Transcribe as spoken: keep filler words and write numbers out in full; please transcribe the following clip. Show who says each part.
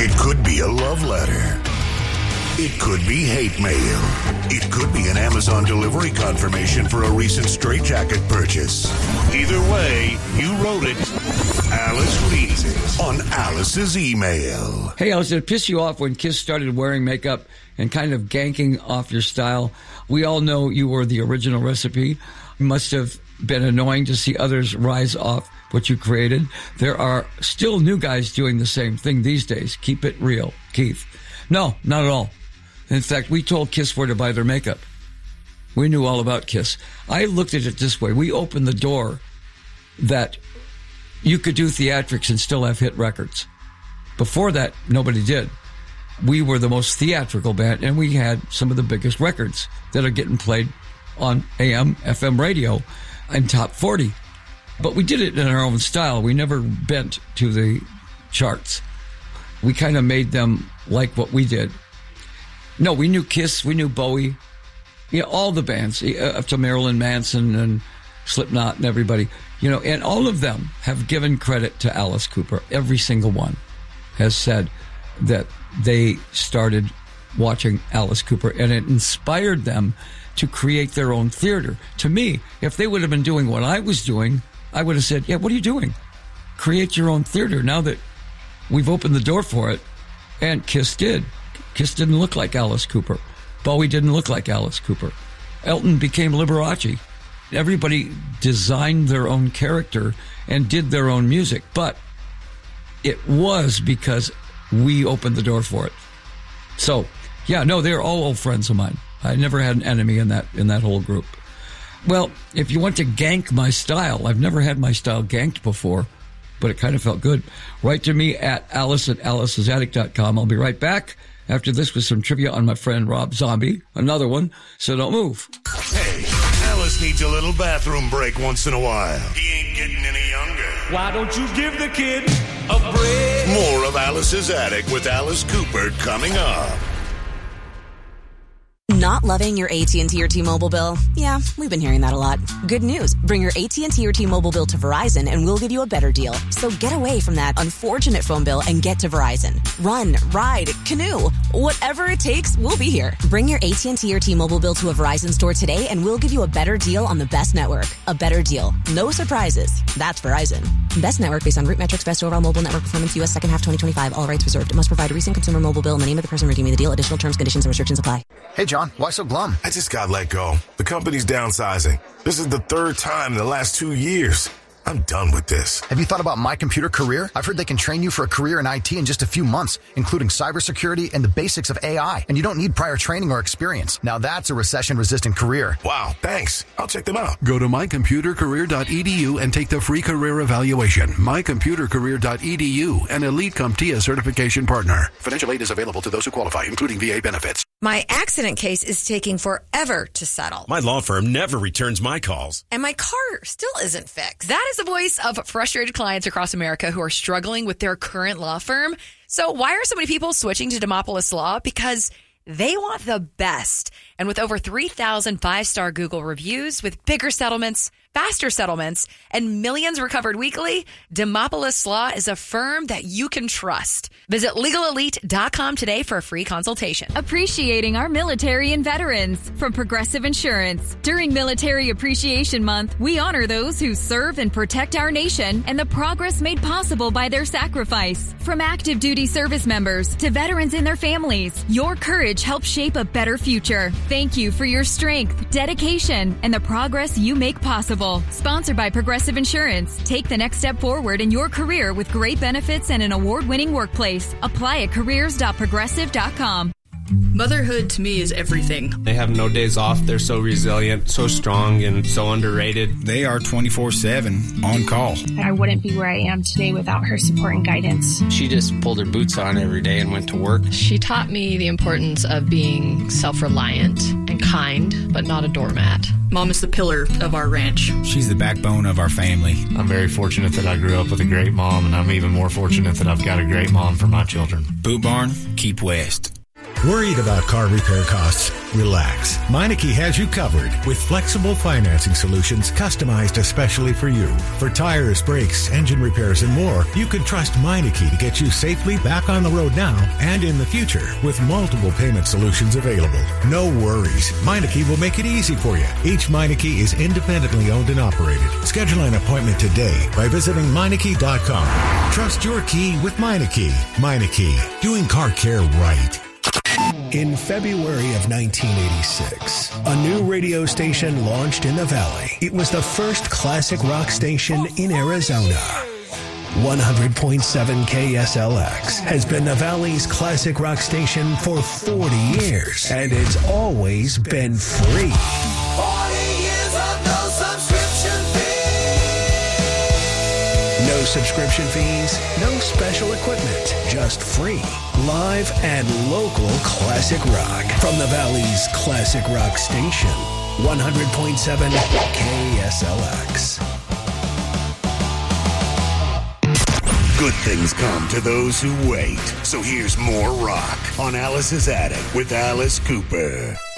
Speaker 1: It could be a love letter. It could be hate mail. It could be an Amazon delivery confirmation for a recent straitjacket purchase. Either way, you wrote it. Alice reads it on Alice's email.
Speaker 2: Hey, Alice, did it piss you off when Kiss started wearing makeup and kind of ganking off your style? We all know you were the original recipe. It must have been annoying to see others rise off what you created. There are still new guys doing the same thing these days. Keep it real, Keith. No, not at all. In fact, we told Kiss where to buy their makeup. We knew all about Kiss. I looked at it this way. We opened the door that you could do theatrics and still have hit records. Before that, nobody did. We were the most theatrical band, and we had some of the biggest records that are getting played on A M, F M radio and top forty. But we did it in our own style. We never bent to the charts. We kind of made them like what we did. No, we knew Kiss, we knew Bowie, yeah, all the bands, up to Marilyn Manson and Slipknot and everybody, you know, and all of them have given credit to Alice Cooper. Every single one has said that they started watching Alice Cooper and it inspired them to create their own theater. To me, if they would have been doing what I was doing, I would have said, yeah, what are you doing? Create your own theater. Now that we've opened the door for it, and Kiss did. Kiss didn't look like Alice Cooper. Bowie didn't look like Alice Cooper. Elton became Liberace. Everybody designed their own character and did their own music, but it was because we opened the door for it. So, yeah, no, they're all old friends of mine. I never had an enemy in that in that whole group. Well, if you want to gank my style, I've never had my style ganked before, but it kind of felt good. Write to me at alice at alice's attic dot com. I'll be right back after this with some trivia on my friend Rob Zombie, another one, so don't move.
Speaker 1: Hey, Alice needs a little bathroom break once in a while. He ain't getting any younger.
Speaker 3: Why don't you give the kid a break?
Speaker 1: More of Alice's Attic with Alice Cooper coming up.
Speaker 4: Not loving your A T and T or T-Mobile bill? Yeah, we've been hearing that a lot. Good news. Bring your A T and T or T-Mobile bill to Verizon and we'll give you a better deal. So get away from that unfortunate phone bill and get to Verizon. Run, ride, canoe, whatever it takes, we'll be here. Bring your A T and T or T-Mobile bill to a Verizon store today and we'll give you a better deal on the best network. A better deal. No surprises. That's Verizon. Best network based on root metrics, best overall mobile network performance, U S second half twenty twenty-five. All rights reserved. Must provide a recent consumer mobile bill and the name of the person redeeming the deal. Additional terms, conditions, and restrictions apply.
Speaker 5: Hey, John, why so glum?
Speaker 6: I just got let go. The company's downsizing. This is the third time in the last two years. I'm done with this.
Speaker 5: Have you thought about My Computer Career? I've heard they can train you for a career in I T in just a few months, including cybersecurity and the basics of A I. And you don't need prior training or experience. Now that's a recession-resistant career.
Speaker 6: Wow, thanks. I'll check them out.
Speaker 7: Go to my computer career dot e d u and take the free career evaluation. my computer career dot e d u, an Elite CompTIA certification partner. Financial aid is available to those who qualify, including V A benefits.
Speaker 8: My accident case is taking forever to settle.
Speaker 9: My law firm never returns my calls.
Speaker 8: And my car still isn't fixed. That is the voice of frustrated clients across America who are struggling with their current law firm. So why are so many people switching to Demopolis Law? Because they want the best. And with over three thousand five-star Google reviews, with bigger settlements, faster settlements, and millions recovered weekly, Demopolis Law is a firm that you can trust. Visit legal elite dot com today for a free consultation.
Speaker 10: Appreciating our military and veterans from Progressive Insurance. During Military Appreciation Month, we honor those who serve and protect our nation and the progress made possible by their sacrifice. From active duty service members to veterans and their families, your courage helps shape a better future. Thank you for your strength, dedication, and the progress you make possible. Sponsored by Progressive Insurance. Take the next step forward in your career with great benefits and an award-winning workplace. Apply at careers dot progressive dot com.
Speaker 11: Motherhood to me is everything.
Speaker 12: They have no days off. They're so resilient, so strong, and so underrated.
Speaker 13: They are twenty-four seven on call.
Speaker 14: I wouldn't be where I am today without her support and guidance.
Speaker 12: She just pulled her boots on every day and went to work.
Speaker 15: She taught me the importance of being self-reliant and kind, but not a doormat.
Speaker 11: Mom is the pillar of our ranch.
Speaker 13: She's the backbone of our family.
Speaker 16: I'm very fortunate that I grew up with a great mom, and I'm even more fortunate that I've got a great mom for my children.
Speaker 13: Boot Barn, keep west.
Speaker 17: Worried about car repair costs? Relax. Meineke has you covered with flexible financing solutions customized especially for you. For tires, brakes, engine repairs, and more, you can trust Meineke to get you safely back on the road now and in the future with multiple payment solutions available. No worries. Meineke will make it easy for you. Each Meineke is independently owned and operated. Schedule an appointment today by visiting Meineke dot com. Trust your key with Meineke. Meineke, doing car care right.
Speaker 18: In February of nineteen eighty-six, a new radio station launched in the Valley. It was the first classic rock station in Arizona. one hundred point seven K S L X has been the Valley's classic rock station for forty years, and it's always been free.
Speaker 3: forty years of no subscription fees.
Speaker 18: No subscription fees, no special equipment, just free, live and local classic rock from the Valley's classic rock station, one hundred point seven K S L X.
Speaker 1: Good things come to those who wait. So here's more rock on Alice's Attic with Alice Cooper.